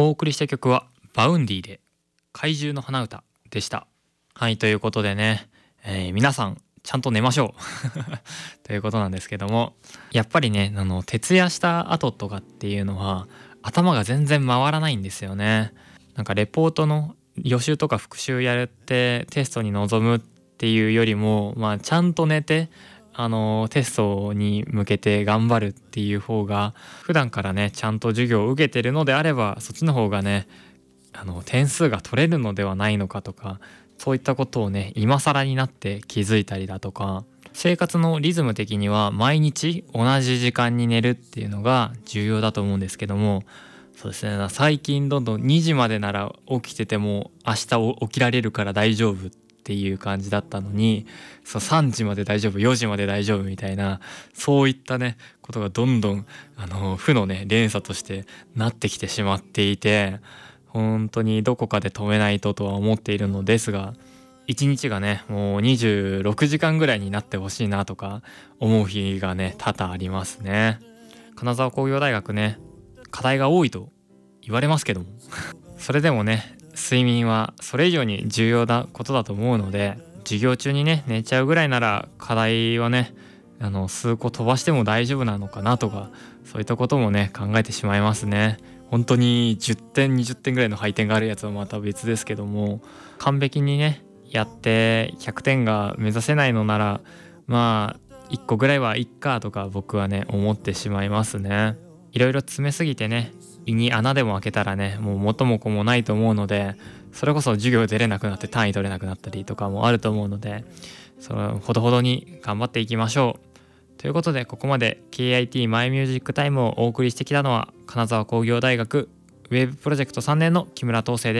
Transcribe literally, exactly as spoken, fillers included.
お送りした曲はバウンディで怪獣の花歌でした。はい、ということでね、えー皆さんちゃんと寝ましょうということなんですけども、やっぱりね、あの徹夜した後とかっていうのは頭が全然回らないんですよね。なんかレポートの予習とか復習やってテストに臨むっていうよりも、まあちゃんと寝てあのテストに向けて頑張るっていう方が、普段からねちゃんと授業を受けてるのであれば、そっちの方がねあの点数が取れるのではないのかとか、そういったことをね今更になって気づいたりだとか、生活のリズム的には毎日同じ時間に寝るっていうのが重要だと思うんですけども、そうですね、最近どんどんにじまでなら起きてても明日起きられるから大丈夫っていう感じだったのに、そうさんじまで大丈夫、よじまで大丈夫みたいな、そういったねことがどんどんあの負のね連鎖としてなってきてしまっていて、本当にどこかで止めないととは思っているのですが、一日がねもうにじゅうろくじかんぐらいになってほしいなとか思う日がね多々ありますね。金沢工業大学ね、課題が多いと言われますけどもそれでもね睡眠はそれ以上に重要なことだと思うので、授業中にね寝ちゃうぐらいなら課題はねあの数個飛ばしても大丈夫なのかなとか、そういったこともね考えてしまいますね。本当にじゅってんにじゅってんぐらいの配点があるやつはまた別ですけども、完璧にねやってひゃくてんが目指せないのなら、まあいっこぐらいはいっかとか僕はね思ってしまいますね。いろいろ詰めすぎてね胃に穴でも開けたらねもう元も子もないと思うので、それこそ授業出れなくなって単位取れなくなったりとかもあると思うので、そのほどほどに頑張っていきましょう。ということで、ここまで ケーアイティー マイミュージックタイムをお送りしてきたのは金沢工業大学ウェブプロジェクトさんねんの木村東生でした。